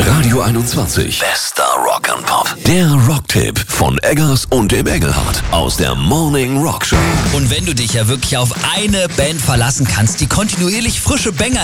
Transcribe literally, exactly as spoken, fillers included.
Radio einundzwanzig. Bester Rock and Pop. Der Rocktipp von Eggers und dem Engelhardt aus der Morning Rock Show. Und wenn du dich ja wirklich auf eine Band verlassen kannst, die kontinuierlich frische Banger